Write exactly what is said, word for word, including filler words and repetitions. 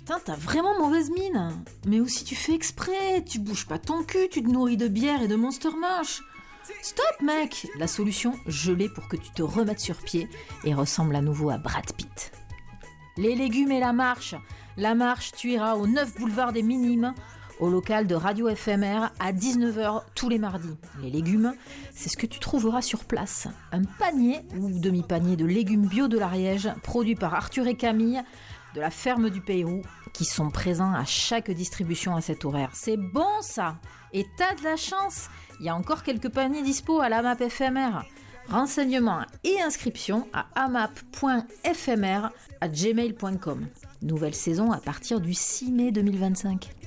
Putain, t'as vraiment mauvaise mine. Mais aussi tu fais exprès, tu bouges pas ton cul, tu te nourris de bière et de Monster Mush. Stop mec. La solution, je l'ai pour que tu te remettes sur pied et ressembles à nouveau à Brad Pitt. Les légumes et la marche. La marche, tu iras au neuf boulevard des Minimes, au local de Radio F M R à dix-neuf heures tous les mardis. Les légumes, c'est ce que tu trouveras sur place. Un panier ou demi-panier de légumes bio de l'Ariège, produits par Arthur et Camille, de la ferme du Pérou, qui sont présents à chaque distribution à cet horaire. C'est bon ça. Et t'as de la chance, il y a encore quelques paniers dispo à l'AMAP F M R. Renseignements et inscriptions à amap point f m r arobase gmail point com. Nouvelle saison à partir du six mai deux mille vingt-cinq.